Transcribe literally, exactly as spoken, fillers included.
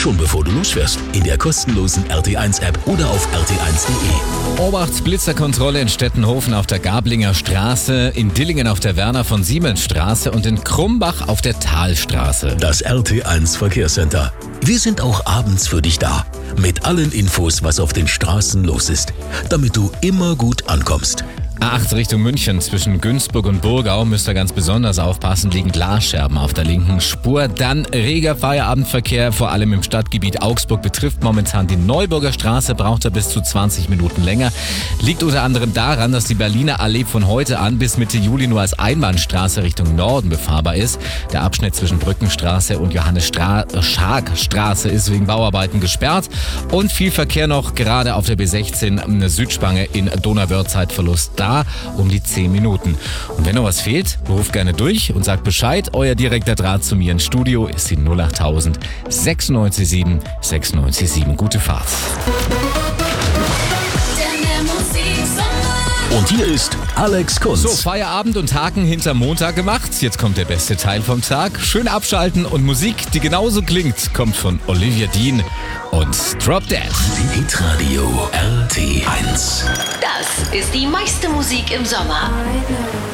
Schon bevor du losfährst, in der kostenlosen R T eins App oder auf r t eins punkt de. Obacht, Blitzerkontrolle in Stettenhofen auf der Gablinger Straße, in Dillingen auf der Werner von Siemens Straße und in Krumbach auf der Talstraße. Das R T eins Verkehrscenter. Wir sind auch abends für dich da. Mit allen Infos, was auf den Straßen los ist. Damit du immer gut ankommst. A acht Richtung München, zwischen Günzburg und Burgau müsst ihr ganz besonders aufpassen, liegen Glasscherben auf der linken Spur. Dann reger Feierabendverkehr, vor allem im Stadtgebiet Augsburg, betrifft momentan die Neuburger Straße, braucht er bis zu zwanzig Minuten länger. Liegt unter anderem daran, dass die Berliner Allee von heute an bis Mitte Juli nur als Einbahnstraße Richtung Norden befahrbar ist. Der Abschnitt zwischen Brückenstraße und Johannes-Schark-Straße ist wegen Bauarbeiten gesperrt. Und viel Verkehr noch gerade auf der B sechzehn, eine Südspange in Donauwörth-Zeitverlust da. Um die zehn Minuten. Und wenn noch was fehlt, ruft gerne durch und sagt Bescheid. Euer direkter Draht zu mir ins Studio ist die null achttausend sechsundneunzig sieben sechsundneunzig sieben. Gute Fahrt. Und hier ist Alex Kunz. So, Feierabend und Haken hinter Montag gemacht. Jetzt kommt der beste Teil vom Tag. Schön abschalten und Musik, die genauso klingt, kommt von Olivia Dean und Drop Dead. Hitradio R T eins. Das ist die meiste Musik im Sommer.